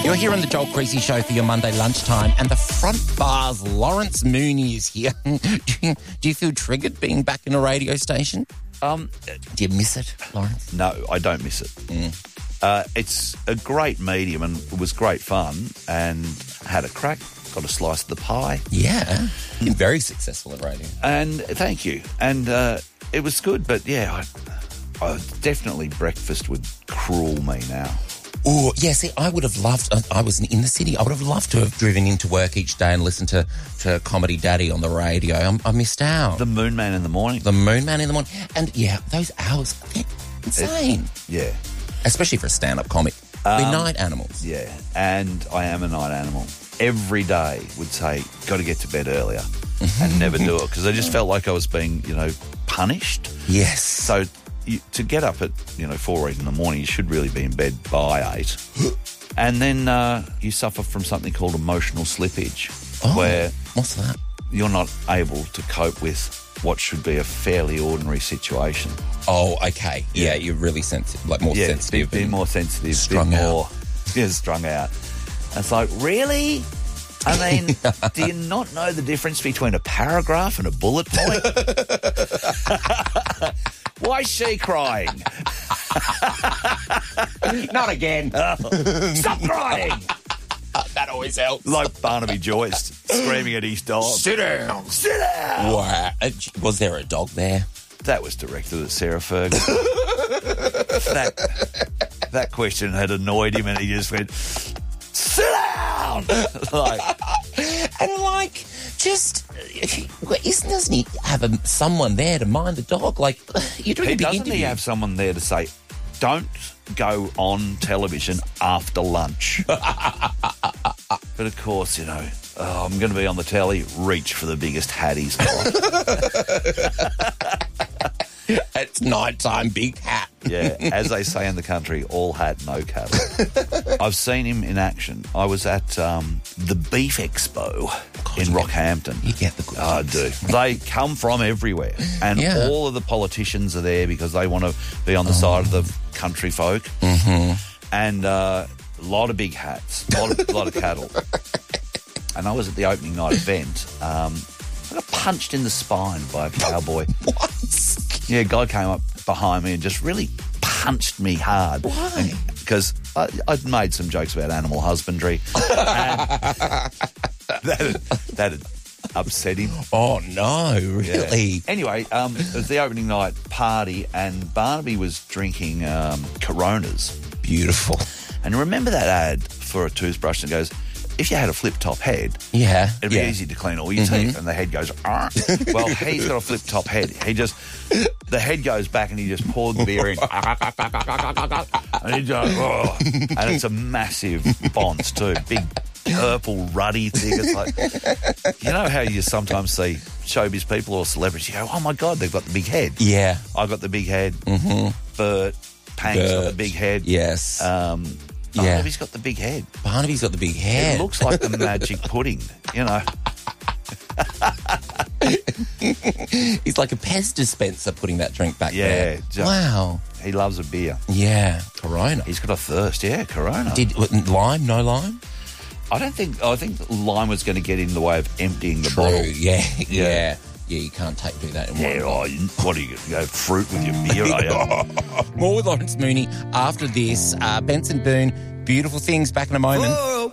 You're here on the Joel Creasy Show for your Monday lunchtime, and the front bar's Lawrence Mooney is here. Do you feel triggered being back in a radio station? Do you miss it, Lawrence? No, I don't miss it. It's a great medium and it was great fun and had a crack, got a slice of the pie. Yeah, you're very successful at radio. And thank you. And it was good, but yeah, I definitely breakfast would cruel me now. Oh, yeah, see, I would have loved, I was in the city, I would have loved to have driven into work each day and listened to Comedy Daddy on the radio. I missed out. The Moon Man in the morning. The Moon Man in the morning. And, yeah, those hours, they're insane. Yeah. Especially for a stand-up comic. We're night animals. Yeah, and I am a night animal. Every day would say, got to get to bed earlier and never do it because I just felt like I was being, punished. Yes. So to get up at, 4 or 8 in the morning, you should really be in bed by 8. And then you suffer from something called emotional slippage, where what's that? you're not able to cope with what should be a fairly ordinary situation. Oh, okay. Yeah, you're really sensitive, like more sensitive. Be more sensitive. Strung out. Yeah, strung out. And it's like, really? I mean, do you not know the difference between a paragraph and a bullet point? Why is she crying? Not again. Stop crying! That always helps. Like Barnaby Joyce screaming at his dog. Sit down. Sit down! Wow. Was there a dog there? That was directed at Sarah Ferguson. that question had annoyed him and he just went, sit down! Doesn't he have someone there to mind the dog? Like, you're doing a big interview. Doesn't he have someone there to say, don't go on television after lunch? But of course, I'm going to be on the telly, reach for the biggest hat he's got. It's nighttime, big hat. Yeah, as they say in the country, all hat, no cattle. I've seen him in action. I was at the Beef Expo in Rockhampton. You get the good I do. They come from everywhere. And all of the politicians are there because they want to be on the side of the country folk. Mm-hmm. And a lot of big hats, a lot of cattle. And I was at the opening night event. I got punched in the spine by a cowboy. What? Yeah, a guy came up behind me and just really punched me hard. Why? Because I'd made some jokes about animal husbandry. And that had upset him. Oh, no, really? Yeah. Anyway, it was the opening night party and Barnaby was drinking Coronas. Beautiful. And remember that ad for a toothbrush that goes, if you had a flip-top head, it'd be easy to clean all your teeth. And the head goes, Arr. Well, he's got a flip-top head. The head goes back and he just poured the beer in. And he just, and it's a massive bonce too. Big, purple, ruddy thing. It's like, how you sometimes see showbiz people or celebrities, you go, oh my God, they've got the big head. Yeah. I got the big head. Mm-hmm. Bert Pang's got the big head. Yes. Barnaby's got the big head. Barnaby's got the big head. It looks like the magic pudding, He's like a Pez dispenser putting that drink back there. Yeah. Wow. He loves a beer. Yeah. Corona. He's got a thirst. Yeah, Corona. Lime? No lime? I think lime was going to get in the way of emptying the bottle. Yeah. Yeah, you can't do that in one. What are you going to go fruit with your beer, are you? More with Lawrence Mooney after this. Benson Boone, Beautiful Things, back in a moment. Whoa.